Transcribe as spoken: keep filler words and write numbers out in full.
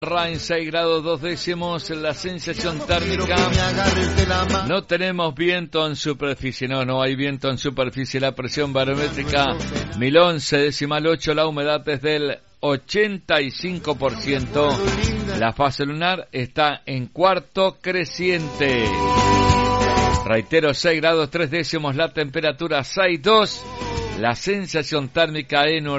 En seis grados dos décimos, la sensación térmica. No tenemos viento en superficie, no, no hay viento en superficie. La presión barométrica mil once decimal ocho, la humedad es del ochenta y cinco por ciento. La fase lunar está en cuarto creciente. Reitero, seis grados tres décimos, la temperatura seis dos. La sensación térmica en